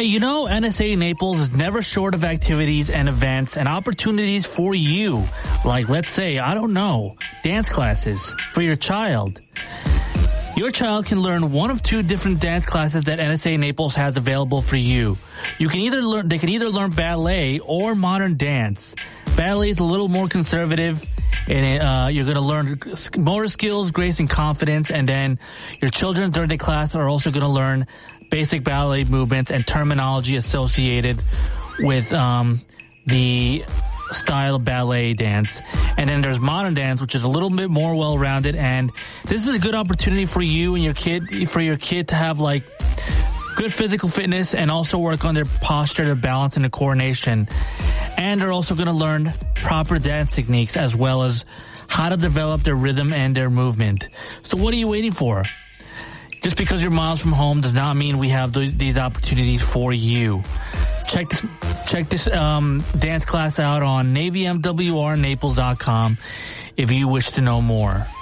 Hey, you know, NSA Naples is never short of activities and events and opportunities for you. Like, let's say, I don't know, dance classes for your child. Your child can learn one of two different dance classes that NSA Naples has available for you. They can either learn ballet or modern dance. Ballet is a little more conservative, and you're going to learn motor skills, grace, and confidence. And then your children during the class are also going to learn basic ballet movements and terminology associated with the style of ballet dance. And then there's modern dance, which is a little bit more well-rounded. And this is a good opportunity for you and your kid to have like good physical fitness and also work on their posture, their balance, and their coordination. And they're also going to learn proper dance techniques as well as how to develop their rhythm and their movement. So what are you waiting for? Just because you're miles from home does not mean we have these opportunities for you. Check this dance class out on NavyMWRNaples.com if you wish to know more.